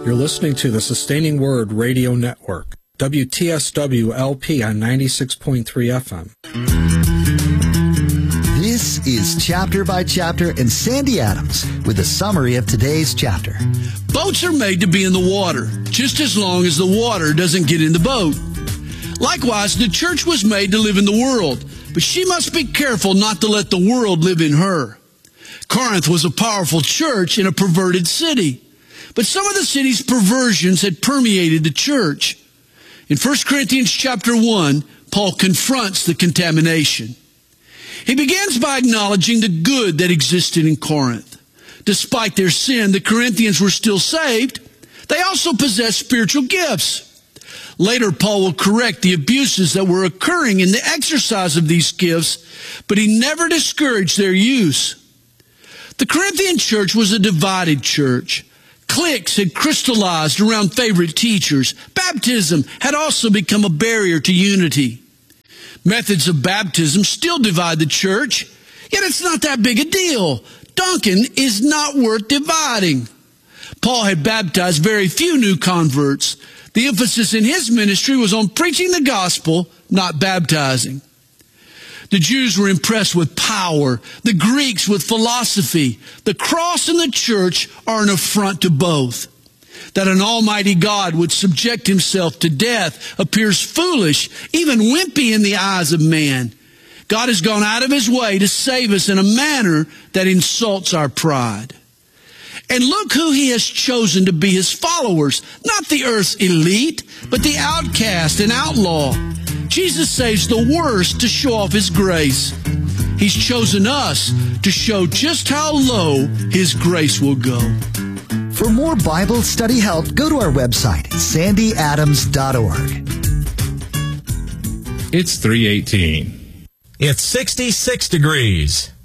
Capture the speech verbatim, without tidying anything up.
You're listening to the Sustaining Word Radio Network, W T S W L P on ninety-six point three F M. This is Chapter by Chapter and Sandy Adams with a summary of today's chapter. Boats are made to be in the water, just as long as the water doesn't get in the boat. Likewise, the church was made to live in the world, but she must be careful not to let the world live in her. Corinth was a powerful church in a perverted city, but some of the city's perversions had permeated the church. In First Corinthians chapter one, Paul confronts the contamination. He begins by acknowledging the good that existed in Corinth. Despite their sin, the Corinthians were still saved. They also possessed spiritual gifts. Later, Paul will correct the abuses that were occurring in the exercise of these gifts, but he never discouraged their use. The Corinthian church was a divided church. Cliques had crystallized around favorite teachers. Baptism had also become a barrier to unity. Methods of baptism still divide the church, yet it's not that big a deal. Duncan is not worth dividing. Paul had baptized very few new converts. The emphasis in his ministry was on preaching the gospel, not baptizing. The Jews were impressed with power, the Greeks with philosophy. The cross and the church are an affront to both. That an almighty God would subject himself to death appears foolish, even wimpy in the eyes of man. God has gone out of his way to save us in a manner that insults our pride. And look who he has chosen to be his followers, not the earth's elite, but the outcast and outlaw. Jesus saves the worst to show off his grace. He's chosen us to show just how low his grace will go. For more Bible study help, go to our website, sandy adams dot org. It's three eighteen. It's sixty-six degrees.